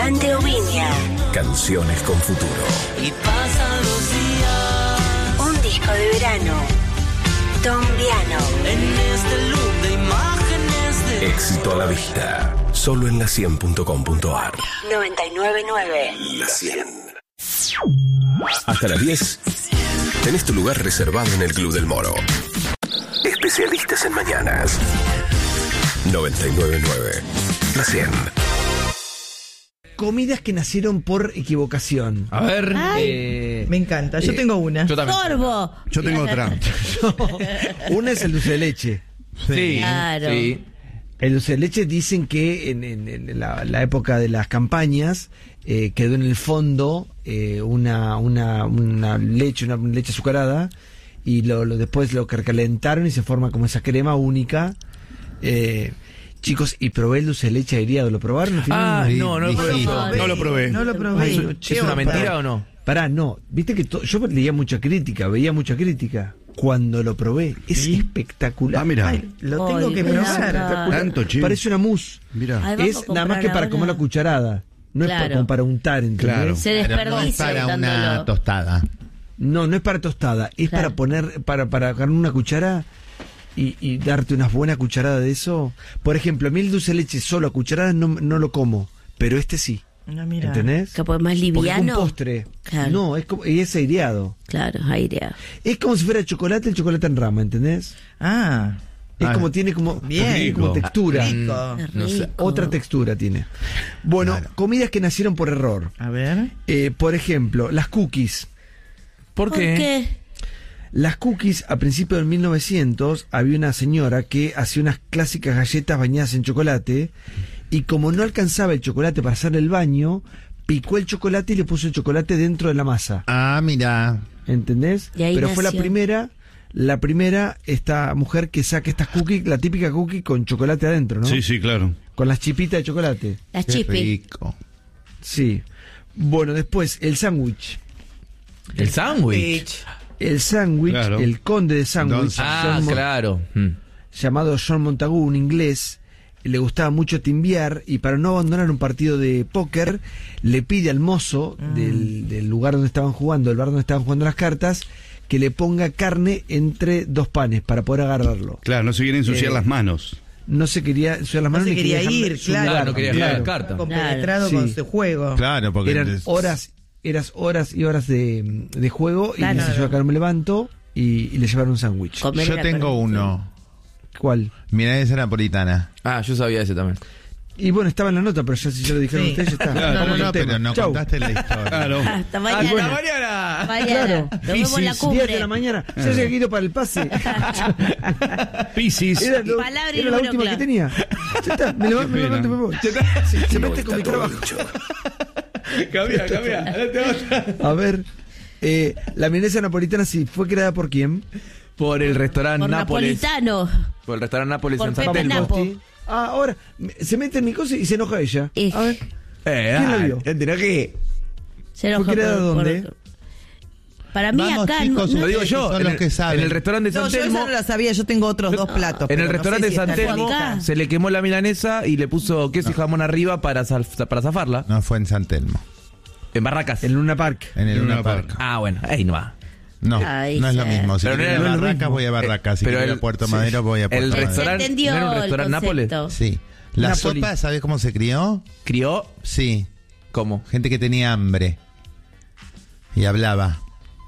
Dante Oviña. Canciones con futuro. Y pasan los días. Un disco de verano. Tom Viano. En este loop de imágenes de... Éxito a la vista. Solo en la100.com.ar. 99.9. La 100. Hasta las 10. Tenés tu lugar reservado en el Club del Moro. Especialistas en mañanas. 99.9. La 100. Comidas que nacieron por equivocación. A ver. Me encanta, yo tengo una. Yo también. Sorbo. Yo tengo otra. Una es el dulce de leche. Sí, Claro. sí. El dulce de leche dicen que en la época de las campañas quedó en el fondo una leche azucarada y después lo calentaron y se forma como esa crema única. Chicos, y probé el dulce de leche agriado, ¿lo probaron? Ah, no lo probé. No lo probé. No lo probé. ¿Es una mentira o no? Pará, no. Viste que yo leía mucha crítica, veía mucha crítica. Cuando lo probé, es espectacular. Ah, mira. Ay, lo tengo Ay, que mira. probar. Tanto, chico. Parece una mousse. Mira. Ay, vamos Es a nada más que comprar para ahora. comer la cucharada. No es Claro. como para untar, ¿entendés? Claro. Se Pero no es desperdicia para una untándolo. tostada. No es para tostada. Es Claro. para poner, para agarrar una cuchara y darte unas buenas cucharadas de eso. Por ejemplo, a mí el dulce de leche solo a cucharadas no lo como. Pero este sí. No, mira. ¿Entendés? Que pues más Porque es un liviano. postre. Claro. No, y es aireado. Claro, aireado. Es como si fuera chocolate, el chocolate en rama, ¿entendés? Ah, Es Ah, como, tiene como, bien. tiene como textura. rico. No sé. Rico. Otra textura tiene. Bueno, Claro. comidas que nacieron por error. A ver. Por ejemplo, las cookies. ¿Por qué? Las cookies, a principios del 1900, había una señora que hacía unas clásicas galletas bañadas en chocolate y como no alcanzaba el chocolate para hacer el baño, picó el chocolate y le puso el chocolate dentro de la masa. Ah, mira. ¿Entendés? Y ahí Pero fue nació. la primera, esta mujer que saca estas cookies, la típica cookie con chocolate adentro, ¿no? Sí, sí, claro. Con las chipitas de chocolate. Las Qué chispis. rico. Sí. Bueno, después, el sándwich. ¿El sándwich? El sándwich, Claro. el conde de sándwich, Ah, claro. llamado John Montagu, un inglés, le gustaba mucho timbiar y para no abandonar un partido de póker, le pide al mozo del lugar donde estaban jugando, el bar donde estaban jugando las cartas, que le ponga carne entre dos panes para poder agarrarlo. Claro, no se quiere ensuciar las manos. No se quería ensuciar las No manos se ni quería dejar ir, su claro. lugar. No quería dejar la carta. Compenetrado Sí. con su juego. Claro, porque Eran horas y horas de juego y Claro. le dice, yo acá no me levanto y le llevaron un sándwich. Comer yo la tengo carne. uno. ¿Cuál? Milanesa napolitana. Ah, yo sabía ese también. Y bueno, estaba en la nota, pero ya si yo lo dijeron Sí. ustedes, ya está. Claro. No, Vamos no, al tema. pero no Chau. contaste la historia. Claro. Hasta mañana. bueno. mañana! Mañana. Claro. Nos vemos en la 10 cumbre. de la mañana. Ya llegué ido para el pase. Piscis. Era, Palabra y era la número última clave. que tenía. Ya está, me levanto y me voy. Sí, se mete con mi trabajo. Cambia. Date otra. A ver, la milanesa napolitana sí fue creada por quién? Por el restaurante Por Nápoles. napolitano. Por el restaurante Nápoles Por en Pepe San Telmo. Napo. Costi. Ah, ahora se mete en mi cosa y se enoja ella. Y- A ver, ¿quién la vio? Se enojó ¿Fue creada por- dónde? Para mí Vamos, acá chicos, no, Lo digo yo, Son los que saben. en el restaurante de No, San yo Telmo. esa no la sabía, yo tengo otros dos platos. En pero el no restaurante sé de si San está en Telmo acá. se le quemó la milanesa y le puso queso y jamón arriba para zafarla. No fue en San Telmo. En Barracas. En Luna Park. En el En Luna Luna Park. Park. Ah, bueno, ahí no va. No, Ay, no es lo sí. mismo. Si Pero quiero no ir era a lo Barracas, mismo. voy a Barracas. Si Pero quiero ir el- a Puerto sí. Madero, voy a Puerto El Madero. Se restaurante- entendió ¿no era un el restaurante Nápoles? concepto. Sí. La Napoli. sopa, ¿sabés cómo se crió? Crió Sí. como. Gente que tenía hambre. Y hablaba.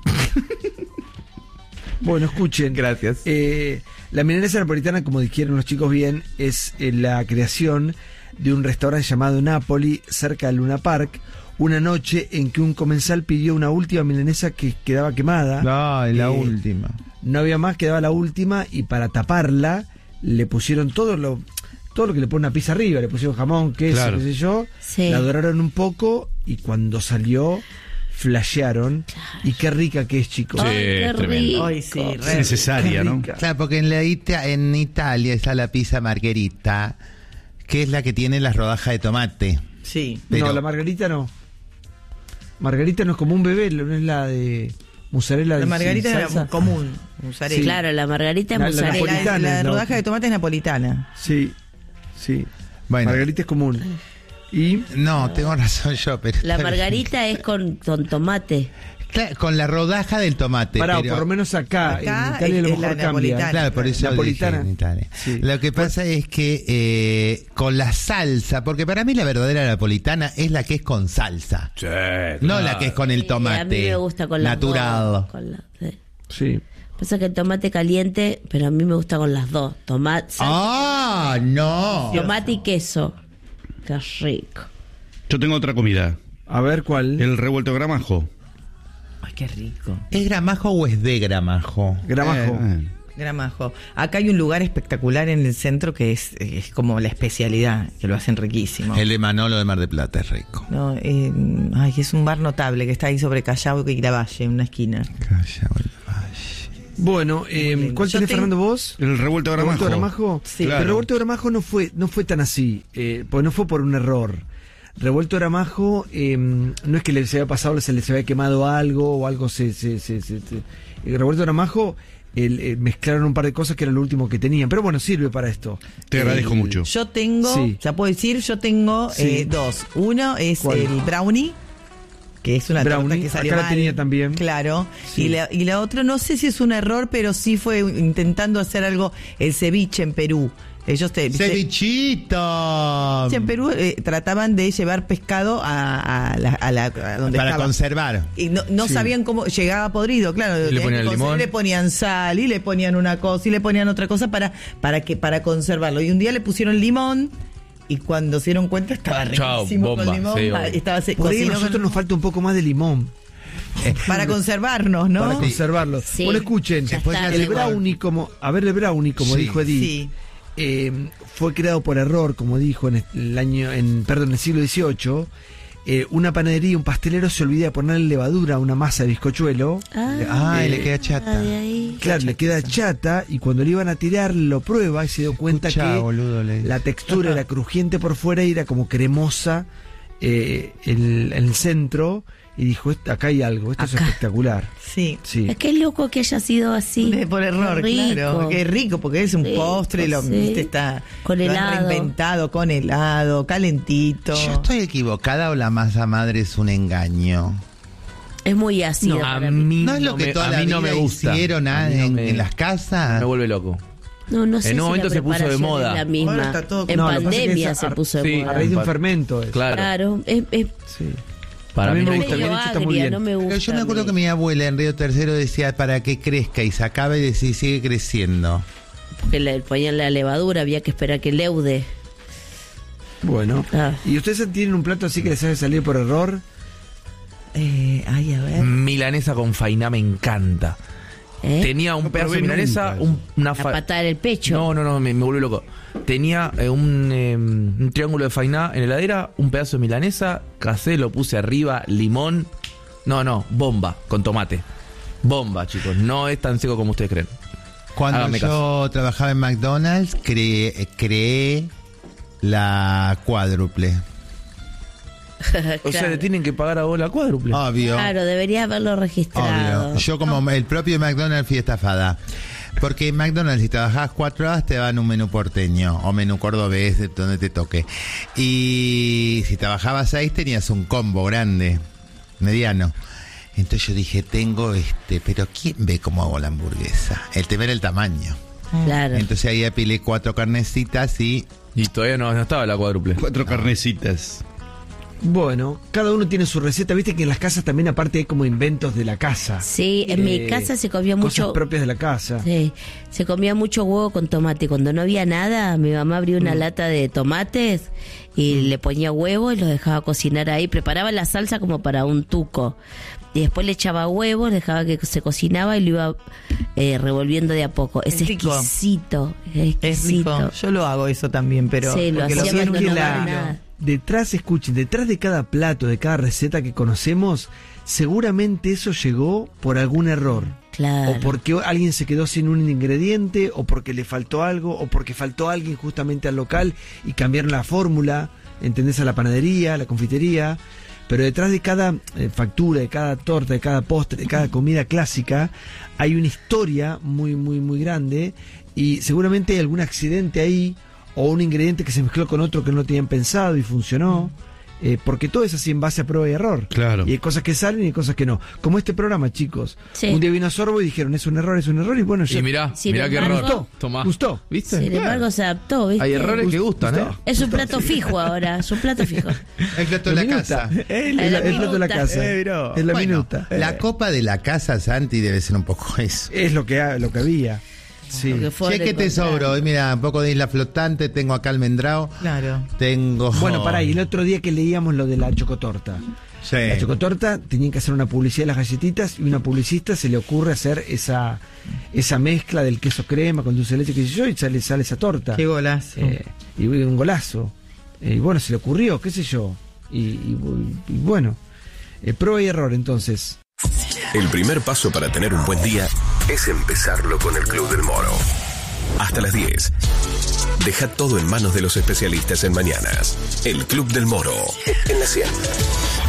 Bueno, escuchen. Gracias. La milanesa napolitana, como dijeron los chicos bien, es la creación de un restaurante llamado Napoli, cerca de Luna Park, una noche en que un comensal pidió una última milanesa que quedaba quemada. No, la Eh, última. No había más, quedaba la última, y para taparla le pusieron todo lo que le pone una pizza arriba, le pusieron jamón, queso, Claro. qué sé yo, Sí. la doraron un poco y cuando salió flashearon. Y qué rica que es, chicos. Ay, qué tremendo. rico. Ay, sí, Es re. necesaria, Qué ¿no? rica. Claro, porque en Italia está la pizza margherita, que es la que tiene las rodajas de tomate. Sí. Pero- No, la margarita no. Margarita no es como un bebé, no es la de mozzarella. La sin margarita salsa. era común. Mozzarella. Claro, la margarita es La mozzarella. napolitana. La ¿no? rodaja de tomate es napolitana. Sí, sí. Bueno, Margarita es común. Y No, tengo razón yo, pero... La margarita es con tomate. Claro, con la rodaja del tomate. pará, pero... por lo menos acá en Acá Italia a lo es mejor la cambia. napolitana. Claro, por eso Napolitana. dije en Italia. Sí. Lo que pasa es que con la salsa, porque para mí la verdadera napolitana es la que es con salsa, Sí, no la que es con el tomate. A mí me gusta con las natural. dos. Sí. Sí. Pasa que el tomate caliente, pero a mí me gusta con las dos. Tomate, No. tomate y queso. Qué rico. Yo tengo otra comida. A ver cuál. El revuelto gramajo. Ay, qué rico. ¿Es gramajo o es de gramajo? Gramajo. Gramajo. Acá hay un lugar espectacular en el centro que es como la especialidad, que lo hacen riquísimo. El de Manolo de Mar del Plata es rico. No, es un bar notable que está ahí sobre Callao y Lavalle, en una esquina. Bueno, ¿cuál Yo tenés, tengo- Fernando, vos? El revuelto gramajo. ¿Revuelto Gramajo? Sí. Pero Revuelto Gramajo no fue tan así, pues no fue por un error. Revuelto Gramajo no es que les había pasado, se les había quemado algo o algo Revuelto Gramajo mezclaron un par de cosas que era lo último que tenían, pero bueno, sirve para esto. Te agradezco mucho. Yo tengo, Sí. ya puedo decir, yo tengo Sí. dos. Uno es ¿Cuál? el brownie, que es una Brownie, torta que salió acá la mal. tenía también. Claro. Sí. Y la otra, no sé si es un error, pero sí fue intentando hacer algo, el ceviche en Perú. Ellos ¡Cevichito! en Perú trataban de llevar pescado a donde Para estaba. conservar. Y no Sí. sabían cómo llegaba podrido, claro. Y le tenían ponían que limón. le ponían sal y le ponían una cosa y le ponían otra cosa para conservarlo. Y un día le pusieron limón y cuando se dieron cuenta estaba Chao, riquísimo con bomba, limón. sí, obvio. Estaba Por ahí a cocinado nosotros nos falta un poco más de limón para conservarnos, ¿no? para conservarlo. Sí. Bueno, escuchen, Ya está. el brownie como Sí. dijo Edith, Sí. fue creado por error, como dijo en el siglo XVIII. Una panadería, un pastelero se olvida de ponerle levadura a una masa de bizcochuelo. Ay, le queda chata. de ahí. Claro, le queda chata y cuando le iban a tirar lo prueba y se dio cuenta Escuchá, que boludo, le dice. la textura era crujiente por fuera y era como cremosa en el centro y dijo, acá hay algo, esto es Acá. espectacular. Sí. Sí. Es que es loco que haya sido así. Por error, Rico. claro. Que es rico porque es un Sí, postre, lo, sí. viste, está Con lo han helado. reinventado con helado, calentito. ¿Yo estoy equivocada o la masa madre es un engaño? Es muy ácido. No, a para mí. mí ¿No es lo que toda a la mí no vida me gusta. hicieron A mí no en las casas? Me vuelve loco. No sé En un si momento la se puso de preparación moda. es la misma. Ahora está todo- En No, lo que pasa es que pandemia es se puso de sí, A moda. raíz de un fermento. Claro. Claro, es Sí. Para A mí mí me no gusta, hay- bien medio hecho, está muy agria, bien. no me gusta. Pero yo me acuerdo a que mí. mi abuela en Río Tercero decía para que crezca y sacaba y decía sigue creciendo. Porque le ponían la levadura, había que esperar que leude. Bueno. Ah. ¿Y ustedes tienen un plato así que les hace salir por error? Ay, a ver. Milanesa con fainá me encanta. ¿Eh? Tenía un No pedazo de probé milanesa, nunca. una La patada en el pecho. No, me vuelve loco. Tenía un triángulo de fainá en la heladera, un pedazo de milanesa, casé, lo puse arriba, limón. No, bomba, con tomate. Bomba, chicos, no es tan seco como ustedes creen. Cuando Hágame yo trabajaba en McDonald's, creé la cuádruple. O sea, Claro. le tienen que pagar a vos la cuádruple. Obvio. Claro, debería haberlo registrado. Obvio. Yo como el propio McDonald's fui estafada. Porque en McDonald's si trabajabas 4 horas te daban un menú porteño o menú cordobés, de donde te toque. Y si trabajabas 6 tenías un combo grande, mediano. Entonces yo dije, pero ¿quién ve cómo hago la hamburguesa? El tema era el tamaño. Claro. Entonces ahí apilé 4 carnecitas y... Y todavía no estaba la cuádruple. 4 carnecitas. Bueno, cada uno tiene su receta. Viste que en las casas también aparte hay como inventos de la casa. Sí, en mi casa se comía Cosas mucho. propias de la casa. Sí, se comía mucho huevo con tomate. Cuando no había nada, mi mamá abría una lata de tomates y le ponía huevo y los dejaba cocinar ahí. Preparaba la salsa como para un tuco. Y después le echaba huevos, dejaba que se cocinaba y lo iba revolviendo de a poco. Es Es rico. exquisito. Es Es exquisito. rico. Yo lo hago eso también, pero Sí, lo porque hacía hacía cuando que no la- había nada. Detrás de cada plato, de cada receta que conocemos, seguramente eso llegó por algún error. Claro. O porque alguien se quedó sin un ingrediente, o porque le faltó algo, o porque faltó alguien justamente al local y cambiaron la fórmula, ¿entendés? A la panadería, a la confitería. Pero detrás de cada factura, de cada torta, de cada postre, de cada comida clásica, hay una historia muy, muy, muy grande y seguramente hay algún accidente ahí o un ingrediente que se mezcló con otro que no tenían pensado y funcionó. Porque todo es así en base a prueba y error. Claro. Y hay cosas que salen y hay cosas que no. Como este programa, chicos. Sí. Un día vino a Sorbo y dijeron, es un error, y bueno, Y mirá Sin qué embargo, error. Tomá. gustó. ¿Viste? Sin embargo, se adaptó, ¿viste? Hay errores que gustan, ¿eh? Gustó. Es un plato fijo ahora, es un plato fijo. El plato de la casa. El La plato de la minuta. casa. Pero, Es la bueno, minuta. La copa de la casa, Santi, debe ser un poco eso. Es lo que había. Sí. Porque fue Che, ¿qué te encontrar. sobró? Y mira, un poco de isla flotante, tengo acá almendrado. Claro. Tengo. Bueno, pará, y el otro día que leíamos lo de la chocotorta. Sí. La chocotorta tenían que hacer una publicidad de las galletitas y una publicista se le ocurre hacer esa mezcla del queso crema con dulce de leche, que sé yo, y sale esa torta. Qué golazo. Y un golazo. Y bueno, se le ocurrió, qué sé yo. Y bueno, prueba y error entonces. El primer paso para tener un buen día es empezarlo con el Club del Moro. Hasta las 10. Deja todo en manos de los especialistas en mañanas. El Club del Moro, en la 100.